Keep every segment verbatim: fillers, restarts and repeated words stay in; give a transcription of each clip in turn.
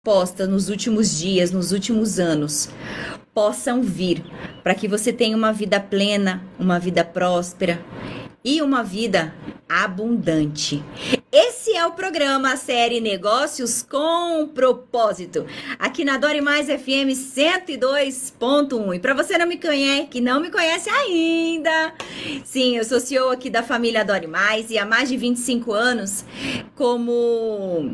posta nos últimos dias, nos últimos anos, possam vir para que você tenha uma vida plena, uma vida próspera e uma vida abundante. Esse é o programa, a série Negócios com Propósito, aqui na Dore Mais F M cento e dois ponto um. E para você não me conhece, que não me conhece ainda, sim, eu sou C E O aqui da família Dore Mais e há mais de vinte e cinco anos como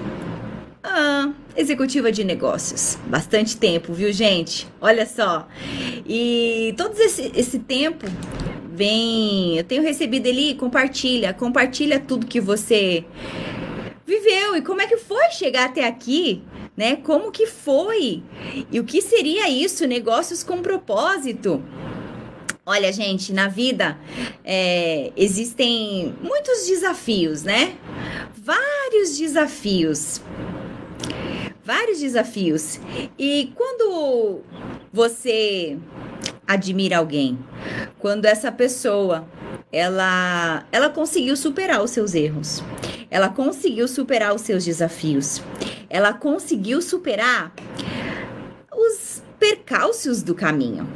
ah, executiva de negócios. Bastante tempo, viu, gente? Olha só. E todo esse, esse tempo vem, eu tenho recebido ali, compartilha, compartilha tudo que você viveu e como é que foi chegar até aqui, né? Como que foi? E o que seria isso? Negócios com propósito. Olha, gente, na vida é, existem muitos desafios, né? Vários desafios. Vários desafios. E quando você admira alguém, quando essa pessoa, ela, ela conseguiu superar os seus erros, ela conseguiu superar os seus desafios, ela conseguiu superar os percalços do caminho.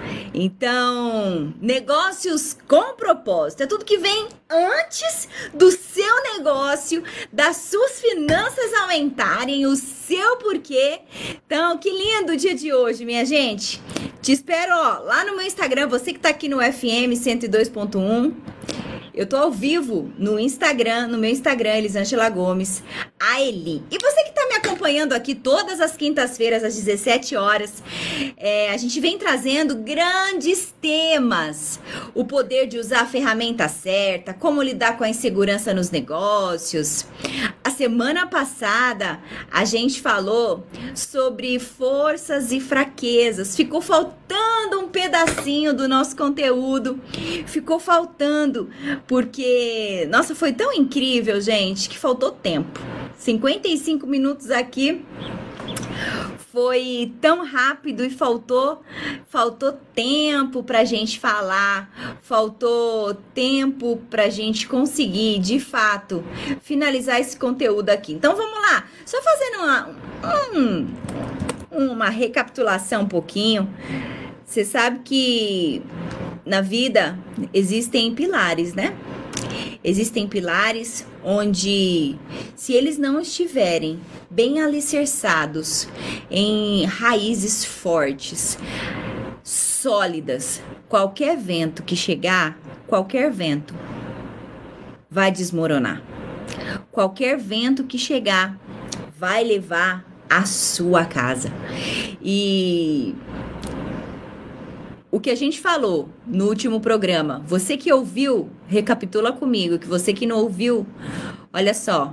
Então, negócios com propósito é tudo que vem antes do seu negócio, das suas finanças aumentarem, o seu porquê. Então, que lindo o dia de hoje, minha gente. Te espero, ó, lá no meu Instagram, você que tá aqui no F M cento e dois ponto um. Eu tô ao vivo no Instagram, no meu Instagram, Elisângela Gomes, a Eli. E você que tá me acompanhando aqui todas as quintas-feiras, às dezessete horas, é, a gente vem trazendo grandes temas. O poder de usar a ferramenta certa, como lidar com a insegurança nos negócios. A semana passada, a gente falou sobre forças e fraquezas. Ficou faltando um pedacinho do nosso conteúdo. Ficou faltando... Porque, nossa, foi tão incrível, gente, que faltou tempo. cinquenta e cinco minutos aqui foi tão rápido e faltou, faltou tempo pra gente falar, faltou tempo pra gente conseguir, de fato, finalizar esse conteúdo aqui. Então, vamos lá. Só fazendo uma, um, uma recapitulação um pouquinho. Você sabe que na vida existem pilares, né? Existem pilares onde, se eles não estiverem bem alicerçados em raízes fortes, sólidas, qualquer vento que chegar, qualquer vento vai desmoronar. Qualquer vento que chegar vai levar a sua casa. E o que a gente falou no último programa, você que ouviu, recapitula comigo, que você que não ouviu, olha só.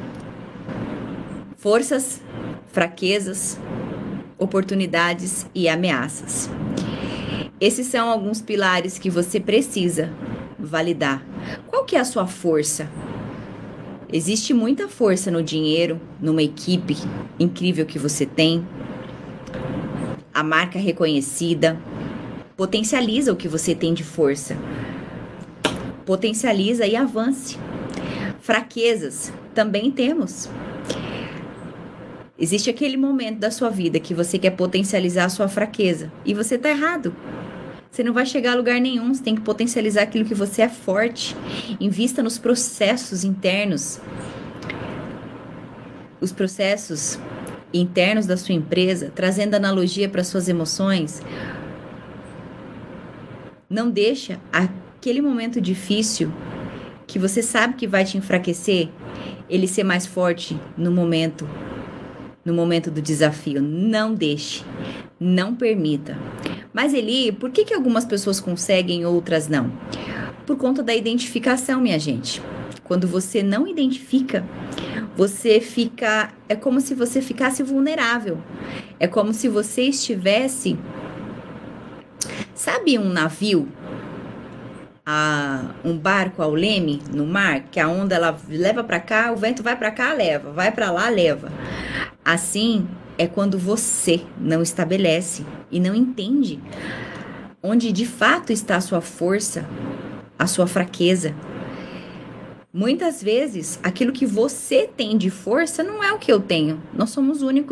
Forças, fraquezas, oportunidades e ameaças. Esses são alguns pilares que você precisa validar. Qual que é a sua força? Existe muita força no dinheiro, numa equipe incrível que você tem, a marca reconhecida. Potencializa o que você tem de força. Potencializa e avance. Fraquezas também temos. Existe aquele momento da sua vida que você quer potencializar a sua fraqueza e você tá errado. Você não vai chegar a lugar nenhum, você tem que potencializar aquilo que você é forte. Invista nos processos internos. Os processos internos da sua empresa, trazendo analogia para suas emoções. Não deixa aquele momento difícil que você sabe que vai te enfraquecer, ele ser mais forte no momento, no momento do desafio. Não deixe, não permita. Mas Eli, por que que algumas pessoas conseguem e outras não? Por conta da identificação, minha gente. Quando você não identifica, você fica, é como se você ficasse vulnerável. É como se você estivesse... Sabe um navio, a, um barco ao leme no mar, que a onda ela leva para cá, o vento vai para cá, leva, vai para lá, leva. Assim é quando você não estabelece e não entende onde de fato está a sua força, a sua fraqueza. Muitas vezes, aquilo que você tem de força não é o que eu tenho. Nós somos únicos